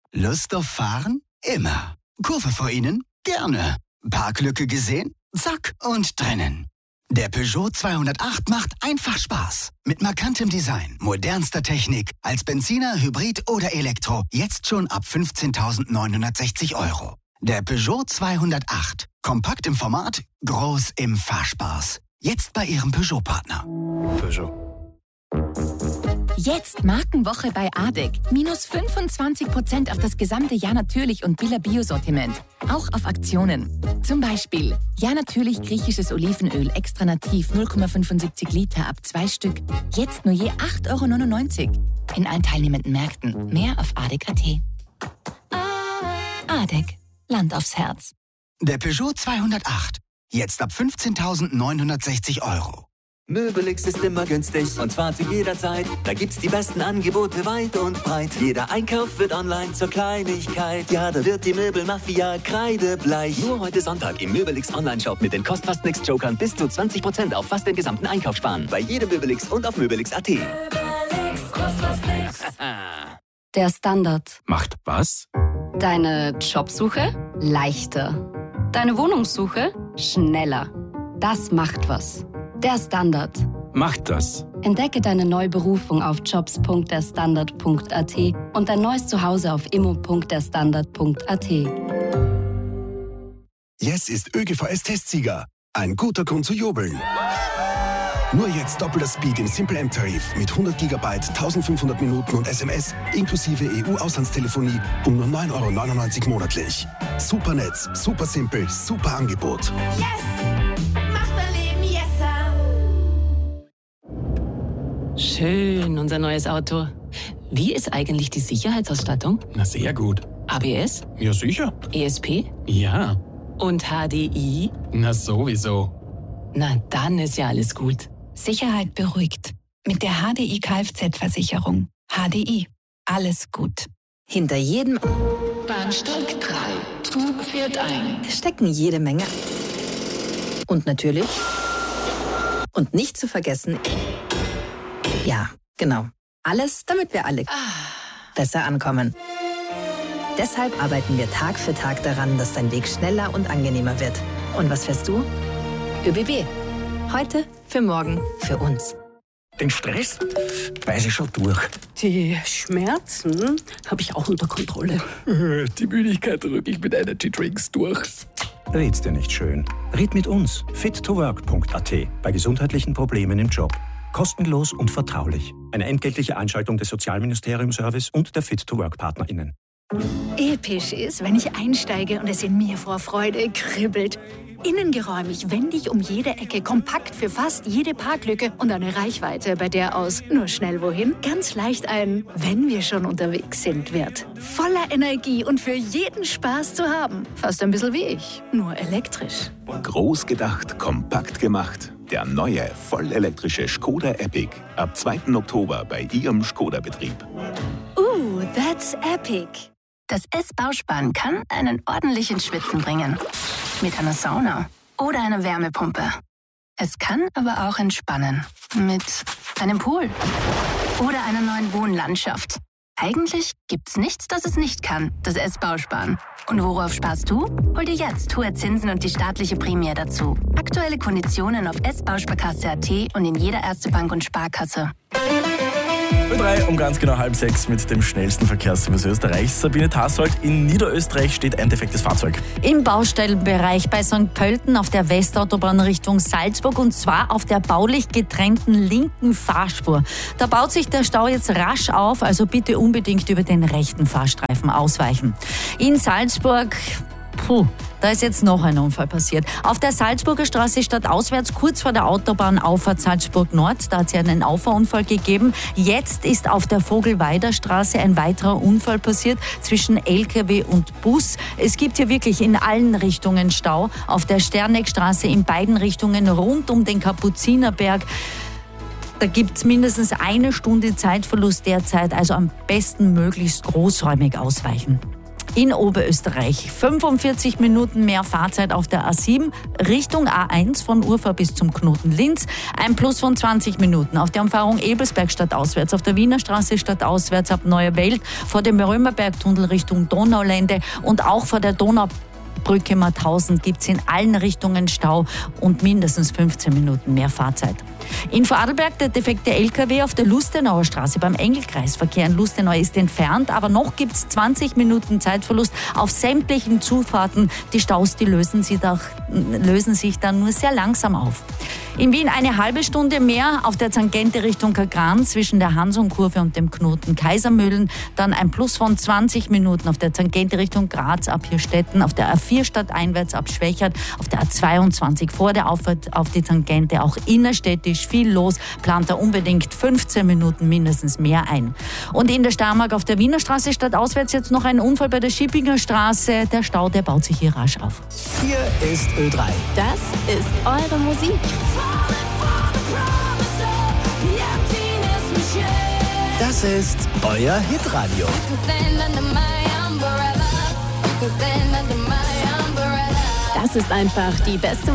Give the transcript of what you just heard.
Lust auf Fahren? Immer. Kurve vor Ihnen? Gerne. Parklücke gesehen? Zack und drinnen. Der Peugeot 208 macht einfach Spaß. Mit markantem Design, modernster Technik, als Benziner, Hybrid oder Elektro. Jetzt schon ab 15.960 €. Der Peugeot 208. Kompakt im Format, groß im Fahrspaß. Jetzt bei Ihrem Peugeot-Partner. Peugeot. Jetzt Markenwoche bei ADEC. Minus 25% auf das gesamte Ja Natürlich und Billa Bio-Sortiment. Auch auf Aktionen. Zum Beispiel Ja Natürlich griechisches Olivenöl extra nativ 0,75 Liter ab 2 Stück. Jetzt nur je 8,99 € in allen teilnehmenden Märkten. Mehr auf ADEC.at. ADEC. Land aufs Herz. Der Peugeot 208. Jetzt ab 15.960 €. Möbelix ist immer günstig und zwar zu jeder Zeit. Da gibt's die besten Angebote weit und breit. Jeder Einkauf wird online zur Kleinigkeit. Ja, da wird die Möbelmafia kreidebleich. Nur heute Sonntag im Möbelix Online-Shop mit den Kost-Fast-Nix-Jokern bis zu 20% auf fast den gesamten Einkauf sparen. Bei jedem Möbelix und auf Möbelix.at. Möbelix, kost was nix. Der Standard. Macht was? Deine Jobsuche leichter. Deine Wohnungssuche schneller. Das macht was. Der Standard. Macht das. Entdecke deine neue Berufung auf jobs.derstandard.at und dein neues Zuhause auf immo.derstandard.at. Yes ist ÖGVS-Testsieger. Ein guter Grund zu jubeln. Nur jetzt doppelter Speed im Simple M-Tarif mit 100 GB, 1500 Minuten und SMS inklusive EU-Auslandstelefonie um nur 9,99 € monatlich. Super Netz, super simpel, super Angebot. Yes! Macht mein Leben yesser! Schön, unser neues Auto. Wie ist eigentlich die Sicherheitsausstattung? Na, sehr gut. ABS? Ja, sicher. ESP? Ja. Und HDI? Na, sowieso. Na, dann ist ja alles gut. Sicherheit beruhigt. Mit der HDI Kfz-Versicherung. HDI. Alles gut. Hinter jedem Bahnsteig 3. Zug fährt ein. stecken jede Menge. Und natürlich. Und nicht zu vergessen. Ja, genau. Alles, damit wir alle besser ankommen. Deshalb arbeiten wir Tag für Tag daran, dass dein Weg schneller und angenehmer wird. Und was fährst du? ÖBB. Heute, für morgen, für uns. Den Stress weiß ich schon durch. Die Schmerzen habe ich auch unter Kontrolle. Die Müdigkeit drücke ich mit Energy Drinks durch. Red's dir nicht schön. Red mit uns. fit2work.at. Bei gesundheitlichen Problemen im Job. Kostenlos und vertraulich. Eine entgeltliche Einschaltung des Sozialministerium-Service und der Fit2Work-PartnerInnen. Episch ist, wenn ich einsteige und es in mir vor Freude kribbelt. Innengeräumig, wendig um jede Ecke, kompakt für fast jede Parklücke und eine Reichweite, bei der aus nur schnell wohin ganz leicht ein wenn wir schon unterwegs sind wird. Voller Energie und für jeden Spaß zu haben. Fast ein bisschen wie ich, nur elektrisch. Groß gedacht, kompakt gemacht. Der neue, vollelektrische Skoda Epic. Ab 2. Oktober bei Ihrem Skoda-Betrieb. That's epic. Das S-Bausparen kann einen ordentlichen Schwitzen bringen. Mit einer Sauna oder einer Wärmepumpe. Es kann aber auch entspannen. Mit einem Pool oder einer neuen Wohnlandschaft. Eigentlich gibt's nichts, das es nicht kann, das S-Bausparen. Und worauf sparst du? Hol dir jetzt hohe Zinsen und die staatliche Prämie dazu. Aktuelle Konditionen auf S-Bausparkasse.at und in jeder Erste Bank und Sparkasse. Ö3 um ganz genau 5:30 mit dem schnellsten Verkehrsservice Österreichs. Sabine Tassold, in Niederösterreich steht ein defektes Fahrzeug. Im Baustellenbereich bei St. Pölten auf der Westautobahn Richtung Salzburg und zwar auf der baulich getrennten linken Fahrspur. Da baut sich der Stau jetzt rasch auf, also bitte unbedingt über den rechten Fahrstreifen ausweichen. In Salzburg, da ist jetzt noch ein Unfall passiert. Auf der Salzburger Straße stadtauswärts, kurz vor der Autobahnauffahrt Salzburg Nord, da hat es ja einen Auffahrunfall gegeben. Jetzt ist auf der Vogelweider Straße ein weiterer Unfall passiert zwischen LKW und Bus. Es gibt hier wirklich in allen Richtungen Stau. Auf der Sterneckstraße in beiden Richtungen rund um den Kapuzinerberg. Da gibt es mindestens eine Stunde Zeitverlust derzeit, also am besten möglichst großräumig ausweichen. in Oberösterreich. 45 Minuten mehr Fahrzeit auf der A7 Richtung A1 von Urfahr bis zum Knoten Linz. Ein Plus von 20 Minuten auf der Umfahrung Ebelsberg stadtauswärts, auf der Wiener Straße stadtauswärts ab Neue Welt, vor dem Römerbergtunnel Richtung Donaulände und auch vor der Donaubrücke Mauthausen gibt es in allen Richtungen Stau und mindestens 15 Minuten mehr Fahrzeit. In Vorarlberg der defekte LKW auf der Lustenauer Straße beim Engelkreisverkehr in Lustenau ist entfernt, aber noch gibt es 20 Minuten Zeitverlust auf sämtlichen Zufahrten. Die Staus, die lösen sich dann nur sehr langsam auf. In Wien eine halbe Stunde mehr auf der Tangente Richtung Kagran zwischen der Hansonkurve und dem Knoten Kaisermühlen. Dann ein Plus von 20 Minuten auf der Tangente Richtung Graz ab Hirstetten, auf der A4 stadteinwärts ab Schwächert, auf der A22 vor der Auffahrt auf die Tangente auch innerstädtisch viel los, plant er unbedingt 15 Minuten mindestens mehr ein. Und in der Steiermark auf der Wiener Straße stadtauswärts jetzt noch ein Unfall bei der Schippinger Straße. Der Stau, der baut sich hier rasch auf. Hier ist Ö3. Das ist eure Musik. Das ist euer Hitradio. Das ist einfach die beste